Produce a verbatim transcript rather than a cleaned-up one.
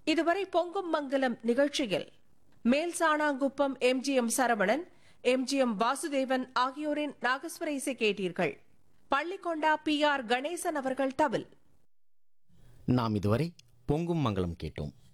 இதுவரை பொங்கும் மங்கலம் நிகழ்ச்சியில் மேல்சாணாங்குப்பம் எம்ஜிஎம் சரவணன், எம்ஜிஎம் வாசுதேவன் ஆகியோரின் நாகஸ்வர இசை கேட்டீர்கள். பள்ளிக்கொண்டா பி ஆர் கணேசன் அவர்கள் தவில். நாம் இதுவரை பொங்கும் மங்கலம் கேட்டோம்.